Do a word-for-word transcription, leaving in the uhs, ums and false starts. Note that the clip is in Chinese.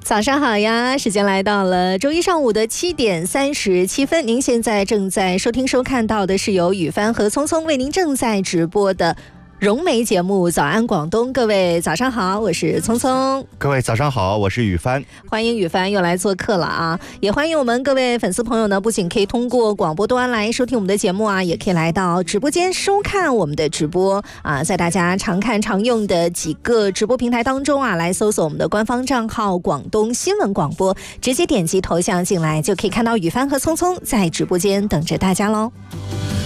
早上好呀，时间来到了周一上午的七点三十七分，您现在正在收听收看到的是由雨帆和聪聪为您正在直播的融媒节目早安广东。各位早上好，我是聪聪。 各位早上好，我是雨帆。 欢迎雨帆又来做客了啊！也欢迎我们各位粉丝朋友呢，不仅可以通过广播端来收听我们的节目啊，也可以来到直播间收看我们的直播啊。在大家常看常用的几个直播平台当中啊，来搜索我们的官方账号广东新闻广播，直接点击头像进来就可以看到雨帆和聪聪在直播间等着大家喽。